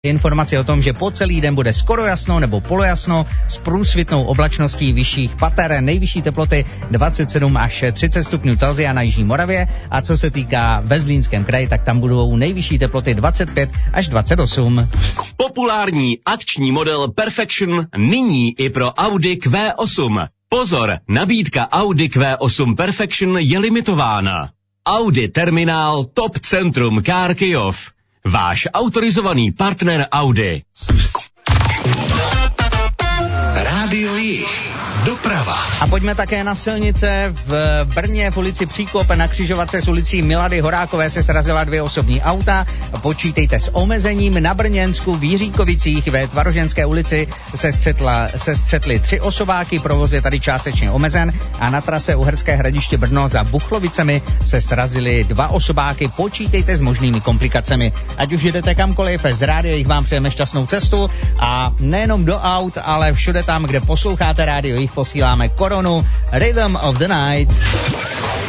Informace o tom, že po celý den bude skoro jasno nebo polojasno s průsvitnou oblačností vyšších pater, nejvyšší teploty 27 až 30 stupňů Celsia na Jižní Moravě a co se týká ve Zlínském kraji, tak tam budou nejvyšší teploty 25 až 28. Populární akční model Perfection nyní i pro Audi Q8. Pozor, nabídka Audi Q8 Perfection je limitována. Audi Terminál Top Centrum Car Kyjov. Váš autorizovaný partner Audi. Rádio Jih. Doprava. A pojďme také na silnice. V Brně v ulici Příkop na křižovatce s ulicí Milady Horákové se srazila 2 osobní auta. Počítejte s omezením. Na Brněnsku v Jiříkovicích ve Tvaroženské ulici se střetly 3 osobáky, provoz je tady částečně omezen a na trase Uherské Hradiště Brno za Buchlovicemi se srazily 2 osobáky. Počítejte s možnými komplikacemi. Ať už jedete kamkoliv, z rádia Jich vám přejeme šťastnou cestu a nejenom do aut, ale všude tam, kde posloucháte rádio Jich, posíláme korunu Rhythm of the Night.